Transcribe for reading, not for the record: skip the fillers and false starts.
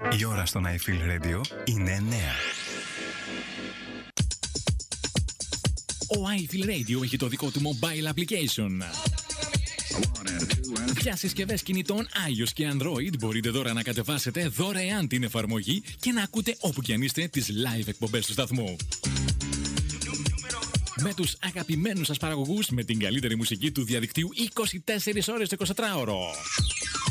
Η ώρα στον I Feel Radio είναι 9. Ο I Feel Radio έχει το δικό του mobile application. Για συσκευές κινητών iOS και Android μπορείτε τώρα να κατεβάσετε δωρεάν την εφαρμογή και να ακούτε όπου και αν είστε τις live εκπομπές του σταθμού. Με τους αγαπημένους σας παραγωγούς, με την καλύτερη μουσική του διαδικτύου 24 ώρες το 24ωρο.